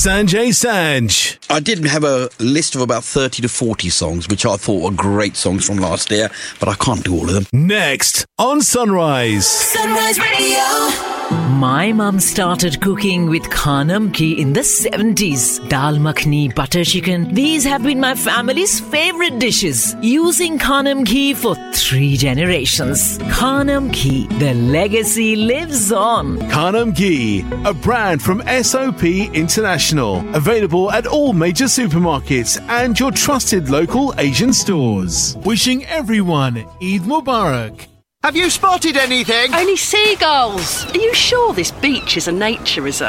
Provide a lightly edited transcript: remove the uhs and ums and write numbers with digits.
Sanjay Sanj. I did have a list of about 30 to 40 songs, which I thought were great songs from last year, but I can't do all of them. Next on Sunrise. Sunrise Radio. My mum started cooking with Khanam Ghee in the 70s. Dal makhni, butter chicken. These have been my family's favorite dishes. Using Khanam Ghee for 3 generations. Khanam Ghee, the legacy lives on. Khanam Ghee, a brand from SOP International. Available at all major supermarkets and your trusted local Asian stores. Wishing everyone Eid Mubarak. Have you spotted anything? Only seagulls. Are you sure this beach is a nature reserve?